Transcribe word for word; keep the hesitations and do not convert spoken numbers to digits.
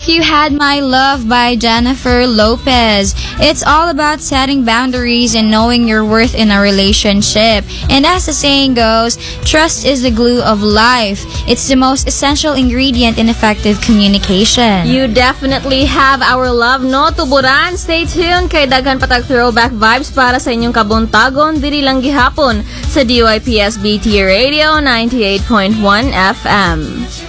If You Had My Love by Jennifer Lopez. It's all about setting boundaries and knowing your worth in a relationship. And as the saying goes, trust is the glue of life. It's the most essential ingredient in effective communication. You definitely have our love, no? Tuburan, stay tuned kay daghan patag throwback vibes para sa inyong kabuntagon diri lang gihapon sa D Y P S B T Radio ninety-eight point one F M.